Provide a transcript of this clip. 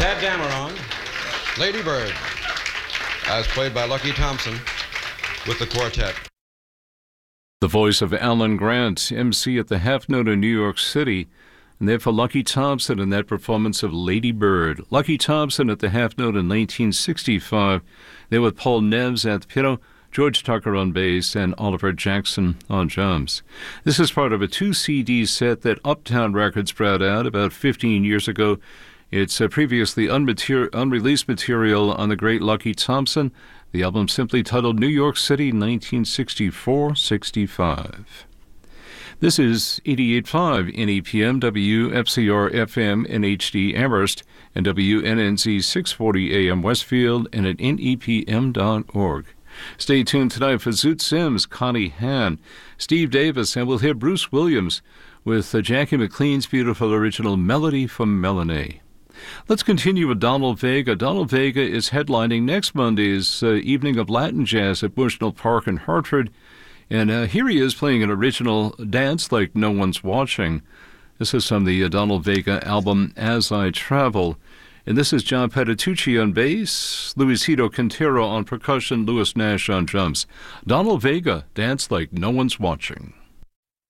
Tad Dameron, Lady Bird, as played by Lucky Thompson with the quartet. The voice of Alan Grant, MC at the Half Note in New York City, and there for Lucky Thompson in that performance of Lady Bird. Lucky Thompson at the Half Note in 1965, there with Paul Neves at the piano, George Tucker on bass, and Oliver Jackson on drums. This is part of a 2-CD set that Uptown Records brought out about 15 years ago. It's previously unreleased material on the great Lucky Thompson. The album simply titled New York City 1964-65. This is 88.5 NEPM, WFCR-FM in HD Amherst, and WNNZ 640 AM Westfield, and at NEPM.org. Stay tuned tonight for Zoot Sims, Connie Han, Steve Davis, and we'll hear Bruce Williams with Jackie McLean's beautiful original Melody from Melanie. Let's continue with Donald Vega. Donald Vega is headlining next Monday's evening of Latin Jazz at Bushnell Park in Hartford. And here he is playing an original dance like no one's watching. This is from the Donald Vega album, As I Travel. And this is John Patitucci on bass, Luisito Quintero on percussion, Louis Nash on drums. Donald Vega, Dance Like No One's Watching.